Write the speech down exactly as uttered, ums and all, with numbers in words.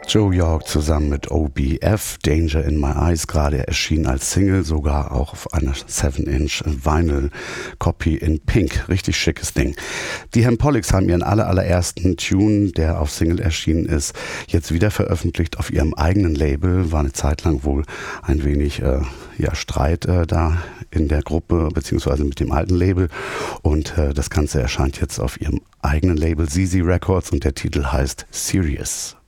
Joe York zusammen mit O B F, Danger in My Eyes, gerade erschienen als Single, sogar auch auf einer seven inch Vinyl Copy in Pink. Richtig schickes Ding. Die Hempolix haben ihren aller, allerersten Tune, der auf Single erschienen ist, jetzt wieder veröffentlicht auf ihrem eigenen Label. War eine Zeit lang wohl ein wenig äh, ja, Streit äh, da in der Gruppe, beziehungsweise mit dem alten Label. Und äh, das Ganze erscheint jetzt auf ihrem eigenen Label Z Z Records und der Titel heißt Serious.